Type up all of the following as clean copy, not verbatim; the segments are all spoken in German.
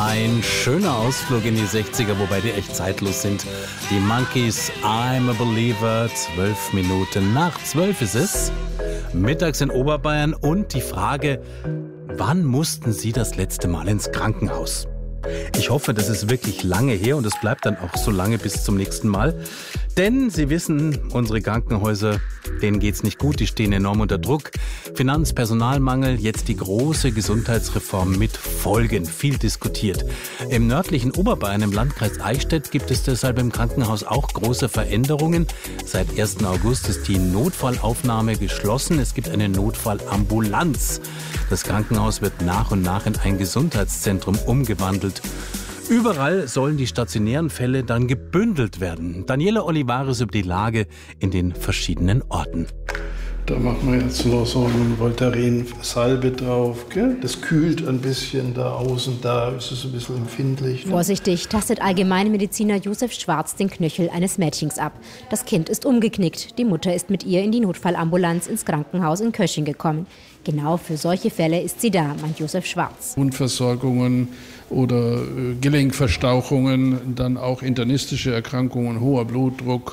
Ein schöner Ausflug in die 60er, wobei die echt zeitlos sind. Die Monkees, I'm a Believer, 12 Minuten nach 12 ist es. Mittags in Oberbayern und die Frage, wann mussten Sie das letzte Mal ins Krankenhaus? Ich hoffe, das ist wirklich lange her und es bleibt dann auch so lange bis zum nächsten Mal. Denn Sie wissen, unsere Krankenhäuser, denen geht's nicht gut, die stehen enorm unter Druck. Personalmangel, jetzt die große Gesundheitsreform mit Folgen, viel diskutiert. Im nördlichen Oberbayern, im Landkreis Eichstätt, gibt es deshalb im Krankenhaus auch große Veränderungen. Seit 1. August ist die Notfallaufnahme geschlossen. Es gibt eine Notfallambulanz. Das Krankenhaus wird nach und nach in ein Gesundheitszentrum umgewandelt. Überall sollen die stationären Fälle dann gebündelt werden. Daniela Olivares über die Lage in den verschiedenen Orten. Da machen wir jetzt noch so einen Voltaren-Salbe drauf. Gell? Das kühlt ein bisschen da außen, da ist es ein bisschen empfindlich. Ne? Vorsichtig tastet Allgemeinmediziner Josef Schwarz den Knöchel eines Mädchens ab. Das Kind ist umgeknickt. Die Mutter ist mit ihr in die Notfallambulanz ins Krankenhaus in Kösching gekommen. Genau für solche Fälle ist sie da, meint Josef Schwarz. Wundversorgungen oder Gelenkverstauchungen, dann auch internistische Erkrankungen, hoher Blutdruck,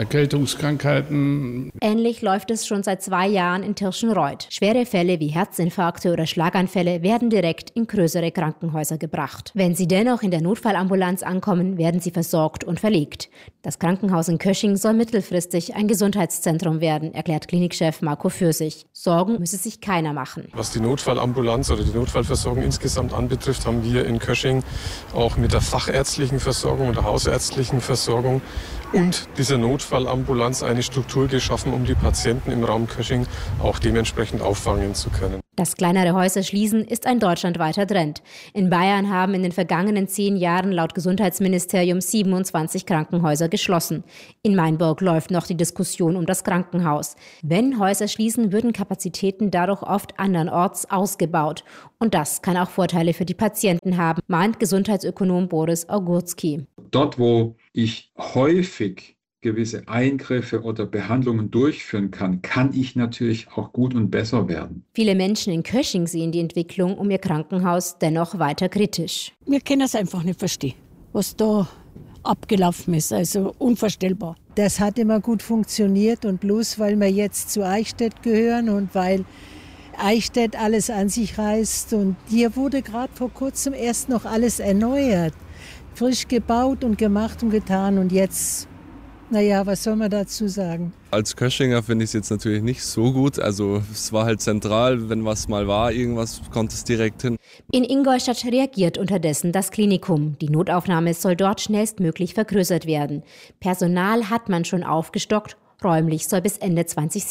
Erkältungskrankheiten. Ähnlich läuft es schon seit 2 Jahren in Tirschenreuth. Schwere Fälle wie Herzinfarkte oder Schlaganfälle werden direkt in größere Krankenhäuser gebracht. Wenn sie dennoch in der Notfallambulanz ankommen, werden sie versorgt und verlegt. Das Krankenhaus in Kösching soll mittelfristig ein Gesundheitszentrum werden, erklärt Klinikchef Marco Fürsig. Sorgen müsse sich keiner machen. Was die Notfallambulanz oder die Notfallversorgung insgesamt anbetrifft, haben wir in Kösching auch mit der fachärztlichen Versorgung und der hausärztlichen Versorgung und dieser Notfallambulanz eine Struktur geschaffen, um die Patienten im Raum Kösching auch dementsprechend auffangen zu können. Das kleinere Häuser schließen ist ein deutschlandweiter Trend. In Bayern haben in den vergangenen 10 Jahren laut Gesundheitsministerium 27 Krankenhäuser geschlossen. In Mainburg läuft noch die Diskussion um das Krankenhaus. Wenn Häuser schließen, würden Kapazitäten dadurch oft andernorts ausgebaut. Und das kann auch Vorteile für die Patienten haben, meint Gesundheitsökonom Boris Augurski. Dort, wo ich häufig gewisse Eingriffe oder Behandlungen durchführen kann ich natürlich auch gut und besser werden. Viele Menschen in Kösching sehen die Entwicklung um ihr Krankenhaus dennoch weiter kritisch. Wir können es einfach nicht verstehen, was da abgelaufen ist, also unvorstellbar. Das hat immer gut funktioniert und bloß weil wir jetzt zu Eichstätt gehören und weil Eichstätt alles an sich reißt und hier wurde gerade vor kurzem erst noch alles erneuert, frisch gebaut und gemacht und getan und jetzt... Naja, was soll man dazu sagen? Als Köschinger finde ich es jetzt natürlich nicht so gut. Also es war halt zentral, wenn was mal war, irgendwas konnte es direkt hin. In Ingolstadt reagiert unterdessen das Klinikum. Die Notaufnahme soll dort schnellstmöglich vergrößert werden. Personal hat man schon aufgestockt. Räumlich soll bis Ende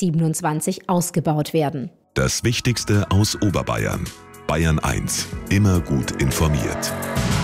2027 ausgebaut werden. Das Wichtigste aus Oberbayern. Bayern 1. Immer gut informiert.